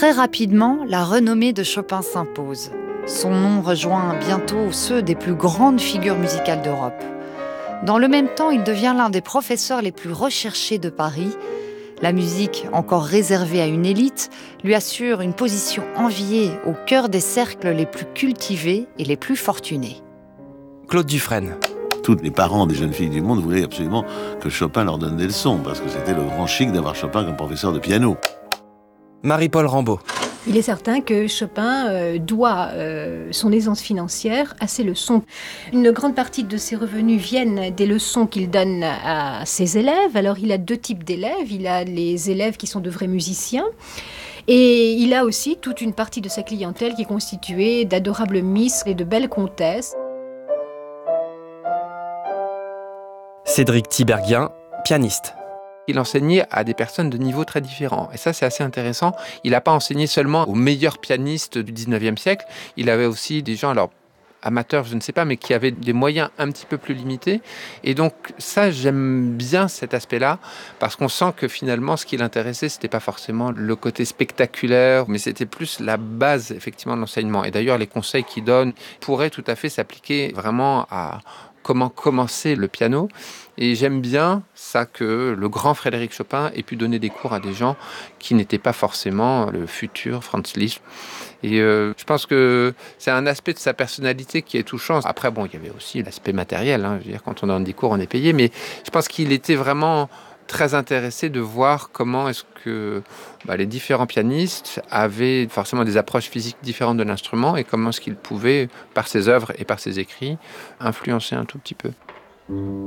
Très rapidement, la renommée de Chopin s'impose. Son nom rejoint bientôt ceux des plus grandes figures musicales d'Europe. Dans le même temps, il devient l'un des professeurs les plus recherchés de Paris. La musique, encore réservée à une élite, lui assure une position enviée au cœur des cercles les plus cultivés et les plus fortunés. Claude Dufresne. Tous les parents des jeunes filles du monde voulaient absolument que Chopin leur donne des leçons, parce que c'était le grand chic d'avoir Chopin comme professeur de piano. Marie-Paul Rambaud. Il est certain que Chopin doit son aisance financière à ses leçons. Une grande partie de ses revenus viennent des leçons qu'il donne à ses élèves. Alors il a deux types d'élèves. Il a les élèves qui sont de vrais musiciens. Et il a aussi toute une partie de sa clientèle qui est constituée d'adorables misses et de belles comtesses. Cédric Tiberghien, pianiste. Il enseignait à des personnes de niveaux très différents. Et ça, c'est assez intéressant. Il n'a pas enseigné seulement aux meilleurs pianistes du 19e siècle. Il avait aussi des gens, alors amateurs, je ne sais pas, mais qui avaient des moyens un petit peu plus limités. Et donc ça, j'aime bien cet aspect-là, parce qu'on sent que finalement, ce qui l'intéressait, c'était pas forcément le côté spectaculaire, mais c'était plus la base, effectivement, de l'enseignement. Et d'ailleurs, les conseils qu'il donne pourraient tout à fait s'appliquer vraiment à comment commencer le piano. Et j'aime bien ça que le grand Frédéric Chopin ait pu donner des cours à des gens qui n'étaient pas forcément le futur Franz Liszt. Et je pense que c'est un aspect de sa personnalité qui est touchant. Après, bon, il y avait aussi l'aspect matériel. Je veux dire, quand on donne des cours, on est payé. Mais je pense qu'il était vraiment très intéressé de voir comment est-ce que les différents pianistes avaient forcément des approches physiques différentes de l'instrument et comment est-ce qu'ils pouvaient, par ses œuvres et par ses écrits, influencer un tout petit peu.